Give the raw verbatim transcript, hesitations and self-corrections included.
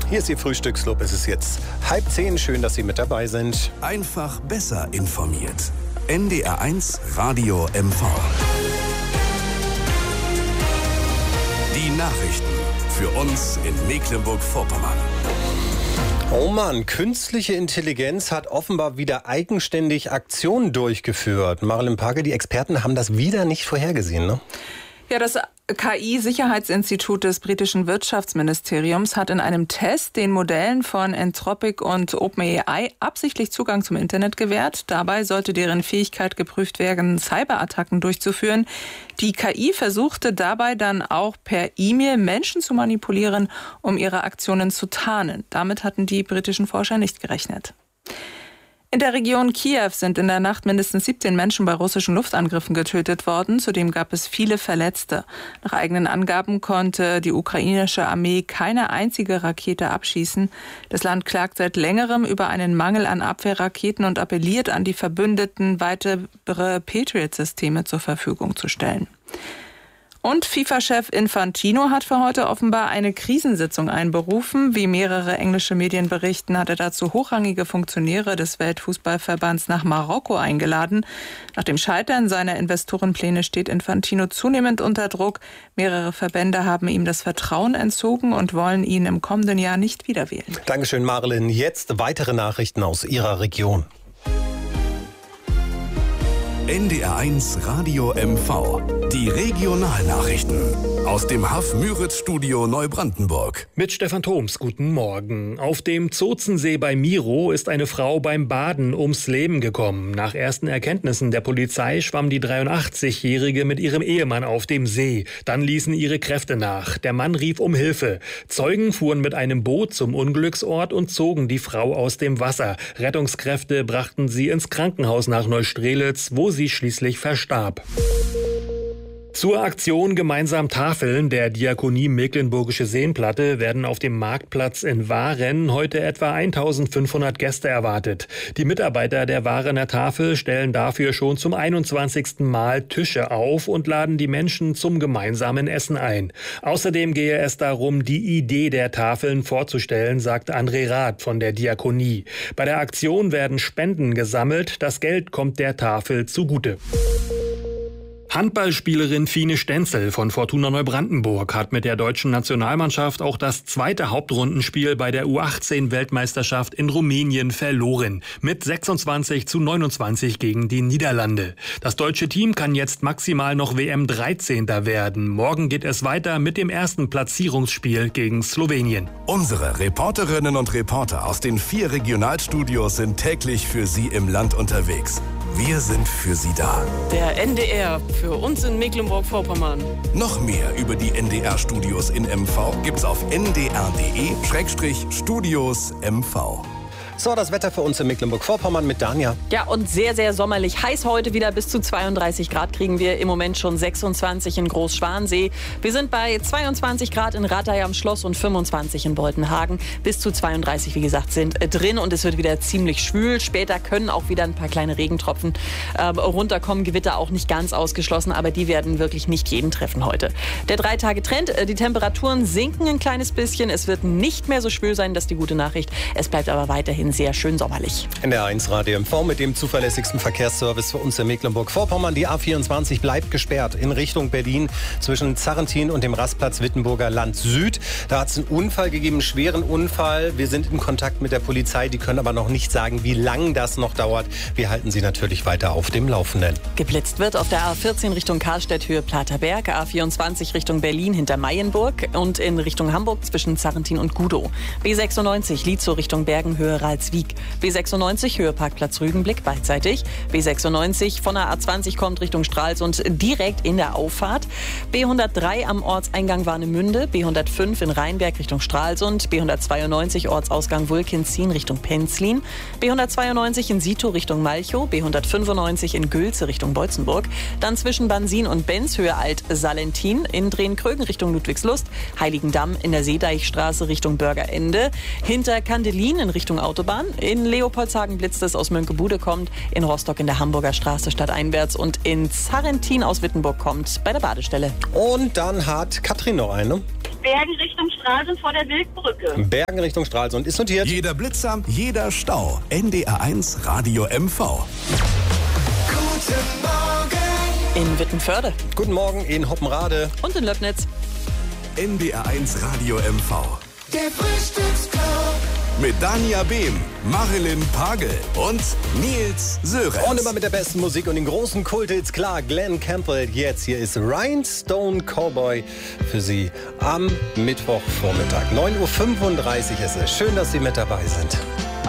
Hier ist Ihr Frühstückslob. Es ist jetzt halb zehn. Schön, dass Sie mit dabei sind. Einfach besser informiert. N D R eins Radio M V. Die Nachrichten für uns in Mecklenburg-Vorpommern. Oh Mann, künstliche Intelligenz hat offenbar wieder eigenständig Aktionen durchgeführt. Marilyn Pagel, die Experten haben das wieder nicht vorhergesehen, ne? Ja, das K I-Sicherheitsinstitut des britischen Wirtschaftsministeriums hat in einem Test den Modellen von Anthropic und OpenAI absichtlich Zugang zum Internet gewährt. Dabei sollte deren Fähigkeit geprüft werden, Cyberattacken durchzuführen. Die K I versuchte dabei dann auch per E-Mail Menschen zu manipulieren, um ihre Aktionen zu tarnen. Damit hatten die britischen Forscher nicht gerechnet. In der Region Kiew sind in der Nacht mindestens siebzehn Menschen bei russischen Luftangriffen getötet worden. Zudem gab es viele Verletzte. Nach eigenen Angaben konnte die ukrainische Armee keine einzige Rakete abschießen. Das Land klagt seit längerem über einen Mangel an Abwehrraketen und appelliert an die Verbündeten, weitere Patriot-Systeme zur Verfügung zu stellen. Und FIFA-Chef Infantino hat für heute offenbar eine Krisensitzung einberufen. Wie mehrere englische Medien berichten, hat er dazu hochrangige Funktionäre des Weltfußballverbands nach Marokko eingeladen. Nach dem Scheitern seiner Investorenpläne steht Infantino zunehmend unter Druck. Mehrere Verbände haben ihm das Vertrauen entzogen und wollen ihn im kommenden Jahr nicht wiederwählen. Dankeschön, Marilyn. Jetzt weitere Nachrichten aus Ihrer Region. N D R eins Radio M V. Die Regionalnachrichten aus dem Haff-Müritz-Studio Neubrandenburg. Mit Stefan Thoms, guten Morgen. Auf dem Zozensee bei Miro ist eine Frau beim Baden ums Leben gekommen. Nach ersten Erkenntnissen der Polizei schwamm die dreiundachtzigjährige mit ihrem Ehemann auf dem See. Dann ließen ihre Kräfte nach. Der Mann rief um Hilfe. Zeugen fuhren mit einem Boot zum Unglücksort und zogen die Frau aus dem Wasser. Rettungskräfte brachten sie ins Krankenhaus nach Neustrelitz, wo sie schließlich verstarb. Zur Aktion Gemeinsam Tafeln der Diakonie Mecklenburgische Seenplatte werden auf dem Marktplatz in Waren heute etwa eintausendfünfhundert Gäste erwartet. Die Mitarbeiter der Warener Tafel stellen dafür schon zum einundzwanzigsten Mal Tische auf und laden die Menschen zum gemeinsamen Essen ein. Außerdem gehe es darum, die Idee der Tafeln vorzustellen, sagt André Rath von der Diakonie. Bei der Aktion werden Spenden gesammelt, das Geld kommt der Tafel zugute. Handballspielerin Fine Stenzel von Fortuna Neubrandenburg hat mit der deutschen Nationalmannschaft auch das zweite Hauptrundenspiel bei der U achtzehn Weltmeisterschaft in Rumänien verloren. Mit sechsundzwanzig zu neunundzwanzig gegen die Niederlande. Das deutsche Team kann jetzt maximal noch W M dreizehnter werden. Morgen geht es weiter mit dem ersten Platzierungsspiel gegen Slowenien. Unsere Reporterinnen und Reporter aus den vier Regionalstudios sind täglich für Sie im Land unterwegs. Wir sind für Sie da. Der N D R für uns in Mecklenburg-Vorpommern. Noch mehr über die N D R-Studios in M V gibt's auf n d r punkt d e Schrägstrich Studios M V. So, das Wetter für uns in Mecklenburg-Vorpommern mit Danja. Ja, und sehr, sehr sommerlich. Heiß heute wieder, bis zu zweiunddreißig Grad kriegen wir im Moment schon sechsundzwanzig in Großschwansee. Wir sind bei zweiundzwanzig Grad in Rathai am Schloss und fünfundzwanzig in Boltenhagen. Bis zu zweiunddreißig, wie gesagt, sind drin und es wird wieder ziemlich schwül. Später können auch wieder ein paar kleine Regentropfen äh, runterkommen. Gewitter auch nicht ganz ausgeschlossen, aber die werden wirklich nicht jeden treffen heute. Der Drei-Tage-Trend, äh, die Temperaturen sinken ein kleines bisschen. Es wird nicht mehr so schwül sein, das ist die gute Nachricht. Es bleibt aber weiterhin sehr schön sommerlich. N D R eins Radio M V mit dem zuverlässigsten Verkehrsservice für uns in Mecklenburg-Vorpommern. Die A vierundzwanzig bleibt gesperrt in Richtung Berlin zwischen Zarrentin und dem Rastplatz Wittenburger Land Süd. Da hat es einen Unfall gegeben, einen schweren Unfall. Wir sind in Kontakt mit der Polizei, die können aber noch nicht sagen, wie lang das noch dauert. Wir halten Sie natürlich weiter auf dem Laufenden. Geblitzt wird auf der A vierzehn Richtung Karlstedt Höhe Platerberg, A vierundzwanzig Richtung Berlin hinter Mayenburg und in Richtung Hamburg zwischen Zarrentin und Gudow. B sechsundneunzig Lietzow Richtung Bergen Höhe Ralswiek. B sechsundneunzig Höhe Parkplatz Rügenblick beidseitig. B sechsundneunzig von der A zwanzig kommt Richtung Stralsund direkt in der Auffahrt. B hundertdrei am Ortseingang Warnemünde. B hundertfünf in Rheinberg Richtung Stralsund. B hundertzweiundneunzig Ortsausgang Wulkinzin Richtung Penzlin. B hundertzweiundneunzig in Sito Richtung Malchow. B hundertfünfundneunzig in Gülze Richtung Beutzenburg. Dann zwischen Bansin und Benz Höhe Alt-Salentin. In Drehenkrögen Richtung Ludwigslust. Heiligendamm in der Seedeichstraße Richtung Bürgerende. Hinter Kandelin in Richtung Autobahn. In Leopoldshagen blitzt es aus Mönkebude kommt. In Rostock in der Hamburger Straße stadteinwärts. Und in Zarrentin aus Wittenburg kommt bei der Badestelle. Und dann hat Katrin noch eine. Bergen Richtung Stralsund vor der Wildbrücke. Bergen Richtung Stralsund ist notiert. Jeder Blitzer, jeder Stau. N D R eins Radio M V. Guten Morgen. In Wittenförde. Guten Morgen in Hoppenrade. Und in Löbnitz. N D R eins Radio M V. Der Frühstücksclub. Mit Dania Behm, Marilyn Pagel und Nils Sörenz. Und immer mit der besten Musik und den großen Kulthits. Klar, Glenn Campbell jetzt. Hier ist Rhinestone Cowboy für Sie am Mittwochvormittag. neun Uhr fünfunddreißig ist es. Schön, dass Sie mit dabei sind.